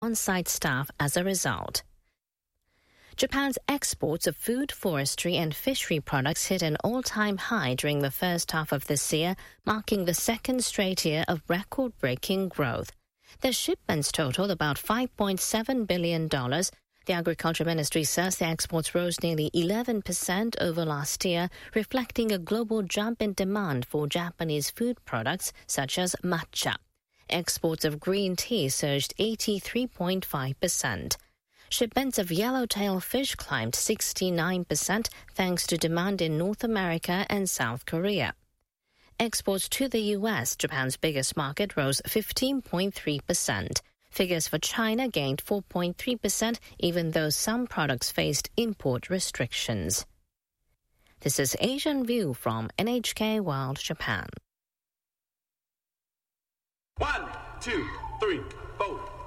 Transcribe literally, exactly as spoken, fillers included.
on-site staff as a result. Japan's exports of food, forestry and fishery products hit an all-time high during the first half of this year, marking the second straight year of record-breaking growth. Their shipments totaled about five point seven billion dollars. The Agriculture Ministry says the exports rose nearly eleven percent over last year, reflecting a global jump in demand for Japanese food products such as matcha. Exports of green tea surged eighty-three point five percent. Shipments of yellowtail fish climbed sixty-nine percent thanks to demand in North America and South Korea. Exports to the U S, Japan's biggest market, rose fifteen point three percent. Figures for China gained four point three percent, even though some products faced import restrictions. This is Asian View from N H K World Japan. One, two, three, four.